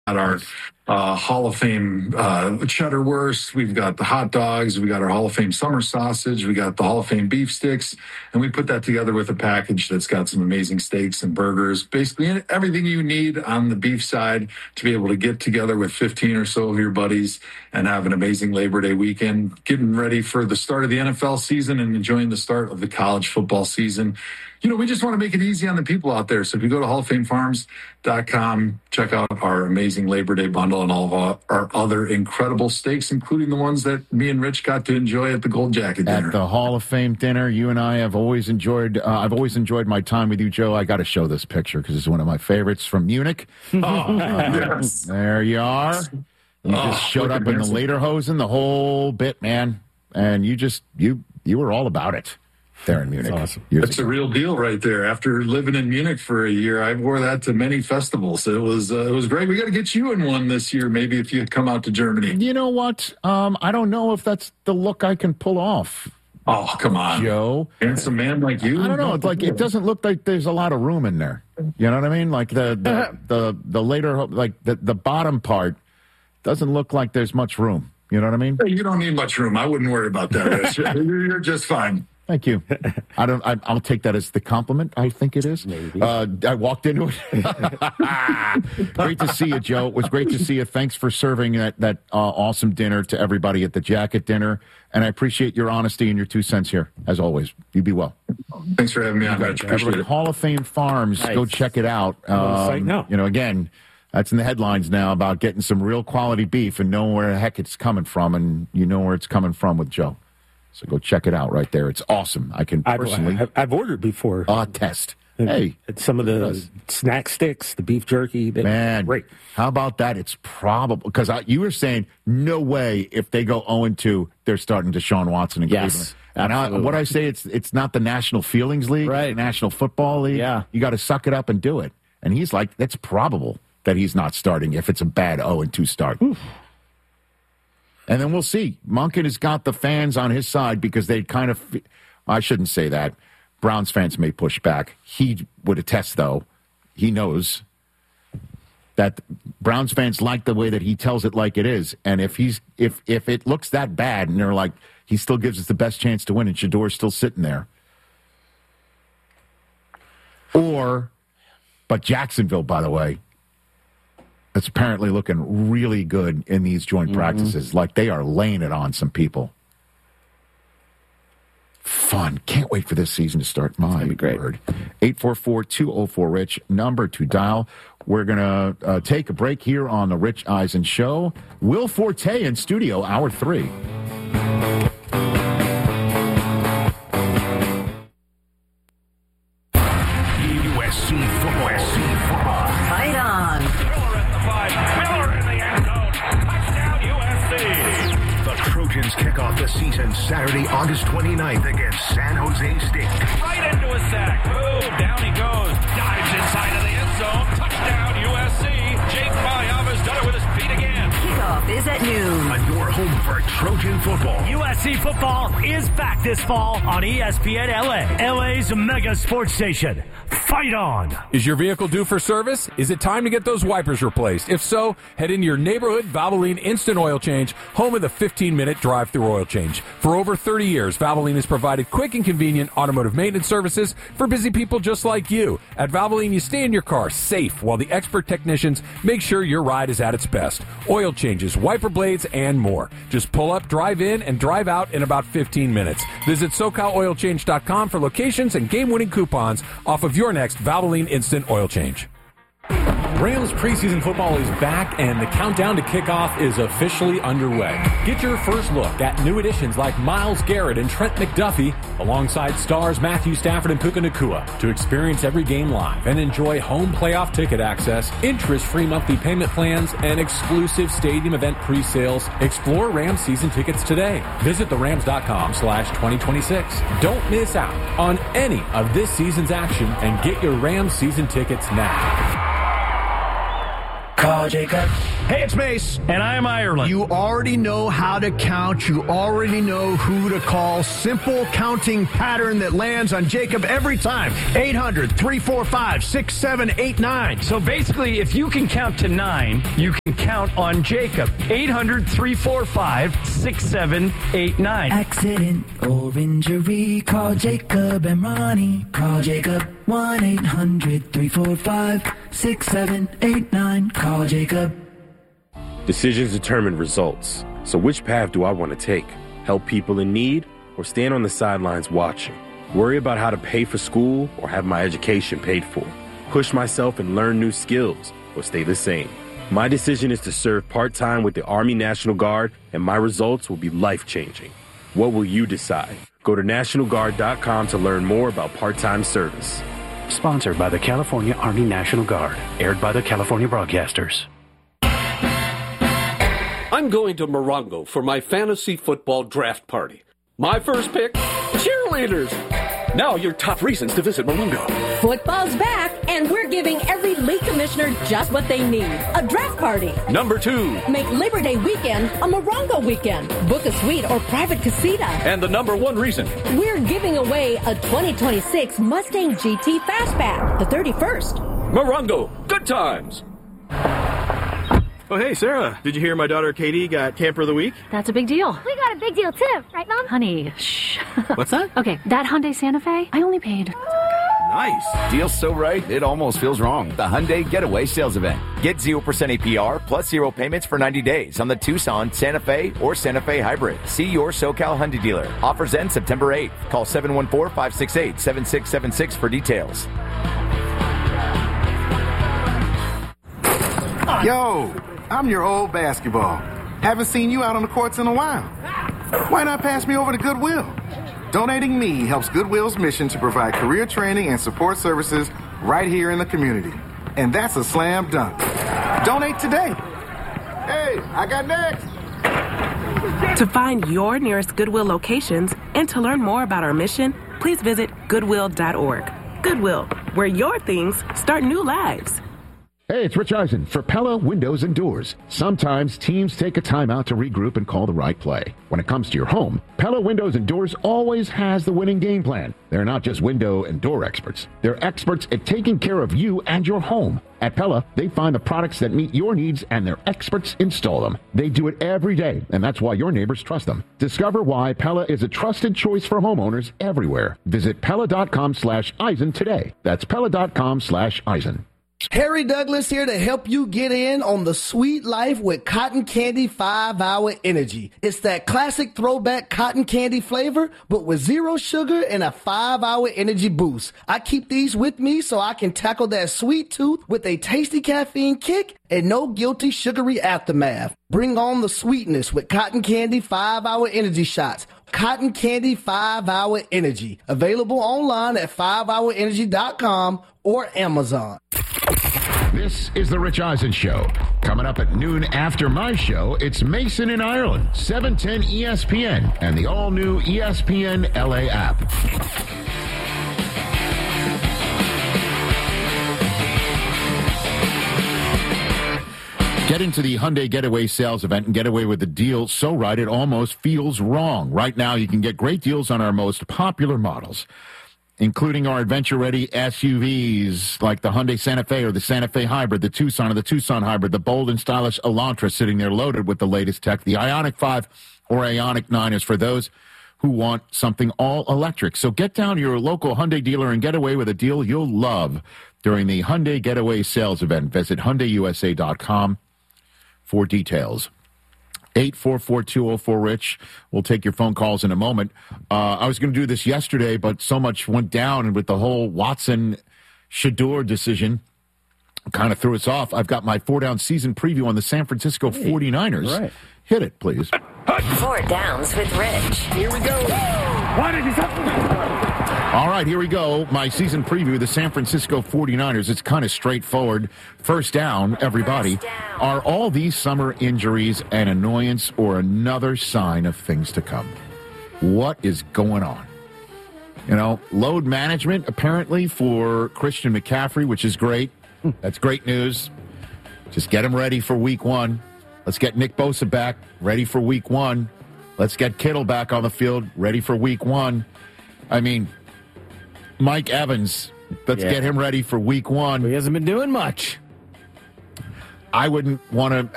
our Hall of Fame cheddar wurst. We've got the hot dogs. We got our Hall of Fame summer sausage. We got the Hall of Fame beef sticks. And we put that together with a package that's got some amazing steaks and burgers. Basically everything you need on the beef side to be able to get together with 15 or so of your buddies and have an amazing Labor Day weekend, getting ready for the start of the NFL season and enjoying the start of the college football season. You know, we just want to make it easy on the people out there. So if you go to HallOfFameFarms.com, check out our amazing Labor Day bundle and all of our other incredible steaks, including the ones that me and Rich got to enjoy at the Gold Jacket dinner. At the Hall of Fame dinner, you and I have always enjoyed, I've always enjoyed my time with you, Joe. I got to show this picture because it's one of my favorites from Munich. Yes. There you are. You just showed up in the lederhosen, the whole bit, man. And you were all about it. There in Munich. That's awesome. It's a real deal right there. After living in Munich for a year, I wore that to many festivals. It was great. We got to get you in one this year, maybe if you come out to Germany. You know what? I don't know if that's the look I can pull off. Oh, come on, Joe. Handsome man like you. I don't know. It's like it doesn't look like there's a lot of room in there. You know what I mean? Like the later, like the bottom part doesn't look like there's much room. You know what I mean? Hey, you don't need much room. I wouldn't worry about that. You're just fine. Thank you. I'll take that as the compliment. I think it is. Maybe. I walked into it. Great to see you, Joe. It was great to see you. Thanks for serving that awesome dinner to everybody at the Jacket dinner. And I appreciate your honesty and your 2 cents here, as always. You be well. Thanks for having me on, Rich. Appreciate it. Hall of Fame Farms. Nice. Go check it out. No. You know, again, that's in the headlines now about getting some real quality beef and knowing where the heck it's coming from, and you know where it's coming from with Joe. So go check it out right there. It's awesome. I can personally... I've ordered before. Test. Hey. Some of the snack sticks, the beef jerky. Man, great. How about that? It's probable... Because you were saying, no way if they go 0-2, they're starting Deshaun Watson in Cleveland. And what I say, it's not the National Feelings League, right? The National Football League. Yeah. You got to suck it up and do it. And he's like, that's probable that he's not starting if it's a bad 0-2 start. Oof. And then we'll see. Monken has got the fans on his side because they kind of, I shouldn't say that. Browns fans may push back. He would attest, though. He knows that Browns fans like the way that he tells it like it is. And if it looks that bad and they're like, he still gives us the best chance to win and Shador's still sitting there. But Jacksonville, by the way, it's apparently looking really good in these joint practices. Like they are laying it on some people. Fun. Can't wait for this season to start. My word. 844-204-RICH, number to dial. We're going to take a break here on the Rich Eisen Show. Will Forte in studio, hour 3. USC football. Fight on. Miller at the 5. Miller in the end zone. Touchdown USC. The Trojans kick off the season Saturday, August 29th against San Jose State. Right into a sack. Boom. Down he goes. Dives inside of the end zone. Touchdown USC. Jake Mayava's done it with his feet again. Kickoff is at noon. On your home for Trojan football. USC football is back this fall on ESPN LA. LA's mega sports station. Fight on. Is your vehicle due for service? Is it time to get those wipers replaced? If so, head into your neighborhood Valvoline Instant Oil Change, home of the 15-minute drive-through oil change. For over 30 years, Valvoline has provided quick and convenient automotive maintenance services for busy people just like you. At Valvoline, you stay in your car safe while the expert technicians make sure your ride is at its best. Oil changes, wiper blades, and more. Just pull up, drive in, and drive out in about 15 minutes. Visit SoCalOilChange.com for locations and game-winning coupons off of your next Valvoline Instant Oil Change. Rams preseason football is back, and the countdown to kickoff is officially underway. Get your first look at new additions like Myles Garrett and Trent McDuffie, alongside stars Matthew Stafford and Puka Nacua. To experience every game live and enjoy home playoff ticket access, interest-free monthly payment plans, and exclusive stadium event pre-sales, explore Rams season tickets today. Visit therams.com/2026. Don't miss out on any of this season's action and get your Rams season tickets now. Call Jacob. Hey, it's Mace. And I'm Ireland. You already know how to count. You already know who to call. Simple counting pattern that lands on Jacob every time. 800-345-6789. So basically, if you can count to 9, you can count on Jacob. 800-345-6789. Accident or injury, call Jacob and Ronnie. Call Jacob. 1-800-345-6789. Call Jacob. Decisions determine results. So which path do I want to take? Help people in need or stand on the sidelines watching? Worry about how to pay for school or have my education paid for? Push myself and learn new skills or stay the same? My decision is to serve part-time with the Army National Guard, and my results will be life-changing. What will you decide? Go to NationalGuard.com to learn more about part-time service. Sponsored by the California Army National Guard. Aired by the California Broadcasters. I'm going to Morongo for my fantasy football draft party. My first pick, cheerleaders. Now your top reasons to visit Morongo. Football's back, and we're giving every league commissioner just what they need. A draft party. Number 2. Make Labor Day weekend a Morongo weekend. Book a suite or private casita. And the number 1 reason. We're giving away a 2026 Mustang GT Fastback, the 31st. Morongo, good times. Oh, hey, Sarah. Did you hear my daughter Katie got Camper of the Week? That's a big deal. We got a big deal, too. Right, Mom? Honey, shh. What's that? Okay, that Hyundai Santa Fe, I only paid... Nice. Deal's so right, it almost feels wrong. The Hyundai Getaway Sales Event. Get 0% APR plus 0 payments for 90 days on the Tucson, Santa Fe, or Santa Fe Hybrid. See your SoCal Hyundai dealer. Offers end September 8th. Call 714-568-7676 for details. Yo, I'm your old basketball. Haven't seen you out on the courts in a while. Why not pass me over to Goodwill? Donating me helps Goodwill's mission to provide career training and support services right here in the community. And that's a slam dunk. Donate today. Hey, I got next. To find your nearest Goodwill locations and to learn more about our mission, please visit Goodwill.org. Goodwill, where your things start new lives. Hey, it's Rich Eisen for Pella Windows and Doors. Sometimes teams take a timeout to regroup and call the right play. When it comes to your home, Pella Windows and Doors always has the winning game plan. They're not just window and door experts. They're experts at taking care of you and your home. At Pella, they find the products that meet your needs and their experts install them. They do it every day, and that's why your neighbors trust them. Discover why Pella is a trusted choice for homeowners everywhere. Visit Pella.com/Eisen today. That's Pella.com/Eisen. Harry Douglas here to help you get in on the sweet life with Cotton Candy 5-Hour Energy. It's that classic throwback cotton candy flavor, but with 0 sugar and a 5-hour energy boost. I keep these with me so I can tackle that sweet tooth with a tasty caffeine kick and no guilty sugary aftermath. Bring on the sweetness with Cotton Candy 5-Hour Energy Shots. Cotton Candy 5-Hour Energy. Available online at 5hourenergy.com or Amazon. This is the Rich Eisen Show. Coming up at noon after my show, it's Mason in Ireland, 710 ESPN, and the all-new ESPN LA app. Get into the Hyundai Getaway Sales Event and get away with a deal so right it almost feels wrong. Right now, you can get great deals on our most popular models, including our adventure-ready SUVs like the Hyundai Santa Fe or the Santa Fe Hybrid, the Tucson or the Tucson Hybrid, the bold and stylish Elantra sitting there loaded with the latest tech. The Ioniq 5 or Ioniq 9 is for those who want something all-electric. So get down to your local Hyundai dealer and get away with a deal you'll love during the Hyundai Getaway Sales Event. Visit HyundaiUSA.com for details. 844-204-RICH. We'll take your phone calls in a moment. I was going to do this yesterday, but so much went down with the whole Watson-Shedeur decision. Kind of threw us off. I've got my 4-down season preview on the San Francisco 49ers. Right. Hit it, please. 4 Downs with Rich. Here we go. All right, here we go. My season preview, the San Francisco 49ers. It's kind of straightforward. First down, everybody. Are all these summer injuries an annoyance or another sign of things to come? What is going on? You know, load management apparently for Christian McCaffrey, which is great. That's great news. Just get him ready for week 1. Let's get Nick Bosa back, ready for week 1. Let's get Kittle back on the field, ready for week 1. I mean, Mike Evans, let's get him ready for week 1. He hasn't been doing much. I wouldn't want to